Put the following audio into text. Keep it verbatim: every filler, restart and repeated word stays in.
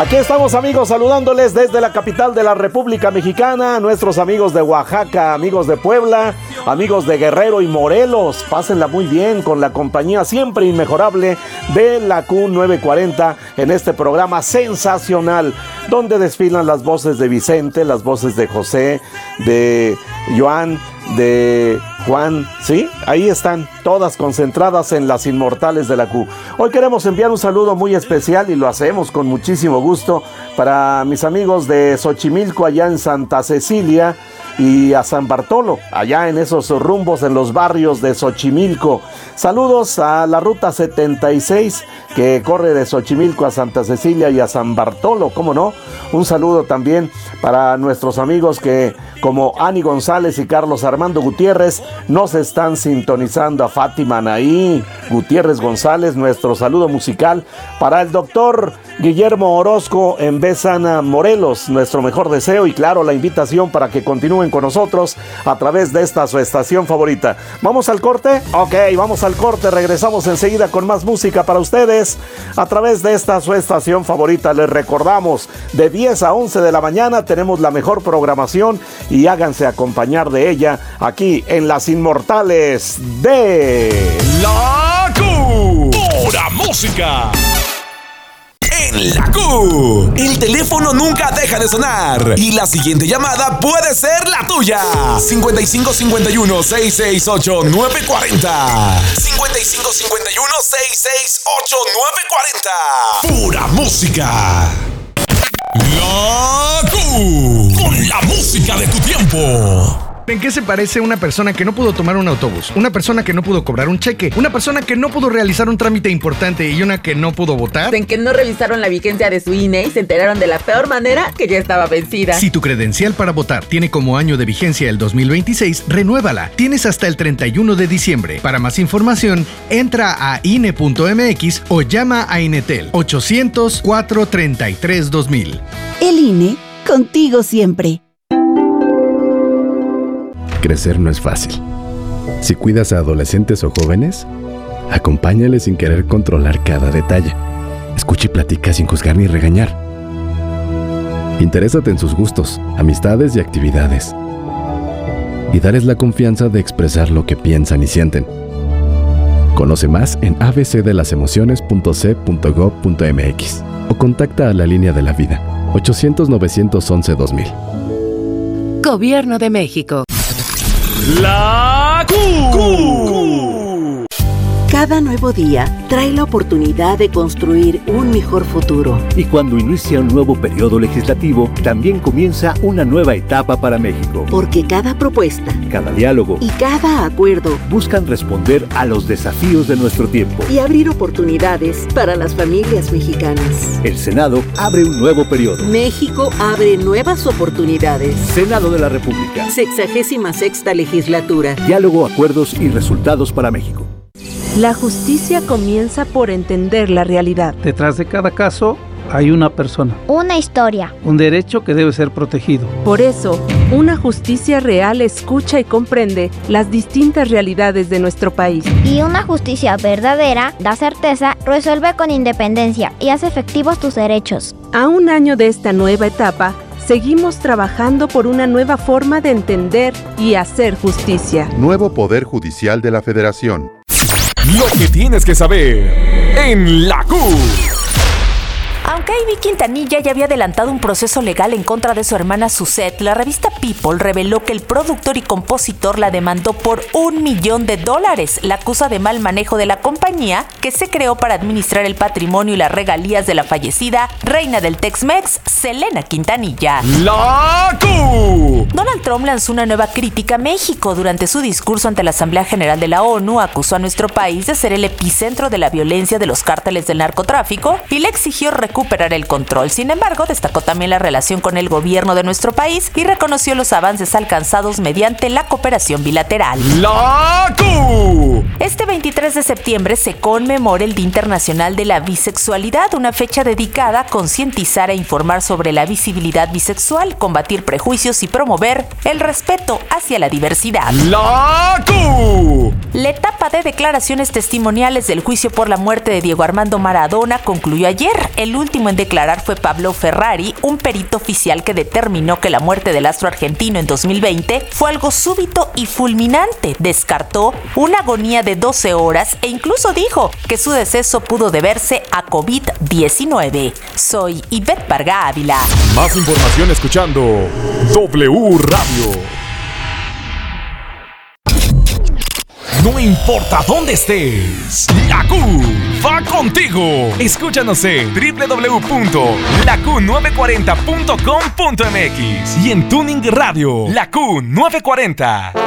Aquí estamos, amigos, saludándoles desde la capital de la República Mexicana, nuestros amigos de Oaxaca, amigos de Puebla, amigos de Guerrero y Morelos. Pásenla muy bien con la compañía siempre inmejorable de la Q novecientos cuarenta en este programa sensacional, donde desfilan las voces de Vicente, las voces de José, de Joan, de Juan, ¿sí? Ahí están, todas concentradas en las inmortales de la Q. Hoy queremos enviar un saludo muy especial y lo hacemos con muchísimo gusto para mis amigos de Xochimilco, allá en Santa Cecilia, y a San Bartolo, allá en esos rumbos en los barrios de Xochimilco. Saludos a la ruta setenta y seis que corre de Xochimilco a Santa Cecilia y a San Bartolo, ¿cómo no? Un saludo también para nuestros amigos que, como Ani González y Carlos Armando Gutiérrez, nos están sintonizando. A Fátima Anaí Gutiérrez González, nuestro saludo musical para el doctor Guillermo Orozco en Bezana, Morelos, nuestro mejor deseo y claro, la invitación para que continúen con nosotros a través de esta su estación favorita. ¿Vamos al corte? Ok, vamos al corte, regresamos enseguida con más música para ustedes a través de esta su estación favorita. Les recordamos, de diez a once de la mañana tenemos la mejor programación y háganse acompañar de ella aquí en Las Inmortales de La Q. Pura música. En la Q, el teléfono nunca deja de sonar y la siguiente llamada puede ser la tuya. cincuenta y cinco cincuenta y uno, sesenta y seis ocho, nueve cuarenta. cincuenta y cinco cincuenta y uno, sesenta y seis ocho, nueve cuarenta. Pura música. La Q, con la música de tu tiempo. ¿En qué se parece una persona que no pudo tomar un autobús? Una persona que no pudo cobrar un cheque, una persona que no pudo realizar un trámite importante y una que no pudo votar. En que no revisaron la vigencia de su I N E y se enteraron de la peor manera que ya estaba vencida. Si tu credencial para votar tiene como año de vigencia el dos mil veintiséis, renuévala. Tienes hasta el treinta y uno de diciembre. Para más información, entra a I N E punto M X o llama a Inetel ochocientos, cuatrocientos treinta y tres, dos mil. El I N E, contigo siempre. Crecer no es fácil. Si cuidas a adolescentes o jóvenes, acompáñales sin querer controlar cada detalle. Escucha y platica sin juzgar ni regañar. Interésate en sus gustos, amistades y actividades. Y dales la confianza de expresar lo que piensan y sienten. Conoce más en a b c de las emociones punto c punto gob punto m x o contacta a la línea de la vida ochocientos, novecientos once, dos mil. Gobierno de México. La Q. Cada nuevo día trae la oportunidad de construir un mejor futuro. Y cuando inicia un nuevo periodo legislativo, también comienza una nueva etapa para México. Porque cada propuesta, cada diálogo y cada acuerdo buscan responder a los desafíos de nuestro tiempo y abrir oportunidades para las familias mexicanas. El Senado abre un nuevo periodo. México abre nuevas oportunidades. Senado de la República. Sexagésima sexta legislatura. Diálogo, acuerdos y resultados para México. La justicia comienza por entender la realidad. Detrás de cada caso hay una persona. Una historia. Un derecho que debe ser protegido. Por eso, una justicia real escucha y comprende las distintas realidades de nuestro país. Y una justicia verdadera da certeza, resuelve con independencia y hace efectivos tus derechos. A un año de esta nueva etapa, seguimos trabajando por una nueva forma de entender y hacer justicia. Nuevo Poder Judicial de la Federación. Lo que tienes que saber en la Q. Aunque Ivy Quintanilla ya había adelantado un proceso legal en contra de su hermana Suzette, la revista People reveló que el productor y compositor la demandó por un millón de dólares. La acusa de mal manejo de la compañía, que se creó para administrar el patrimonio y las regalías de la fallecida reina del Tex-Mex, Selena Quintanilla. ¡La Q! Donald Trump lanzó una nueva crítica a México. Durante su discurso ante la Asamblea General de la ONU, acusó a nuestro país de ser el epicentro de la violencia de los cárteles del narcotráfico y le exigió recuperar el control. Sin embargo, destacó también la relación con el gobierno de nuestro país y reconoció los avances alcanzados mediante la cooperación bilateral. ¡La Q! Este veintitrés de septiembre se conmemora el Día Internacional de la Bisexualidad, una fecha dedicada a concientizar e informar sobre la visibilidad bisexual, combatir prejuicios y promover el respeto hacia la diversidad. ¡La Q! La etapa de declaraciones testimoniales del juicio por la muerte de Diego Armando Maradona concluyó ayer. El último último en declarar fue Pablo Ferrari, un perito oficial que determinó que la muerte del astro argentino en dos mil veinte fue algo súbito y fulminante. Descartó una agonía de doce horas e incluso dijo que su deceso pudo deberse a covid diecinueve. Soy Ivette Varga Ávila. Más información escuchando W Radio. No importa dónde estés, la Q va contigo. Escúchanos en doble u doble u doble u punto la q nueve cuarenta punto com punto m x y en Tuning Radio, La Q novecientos cuarenta.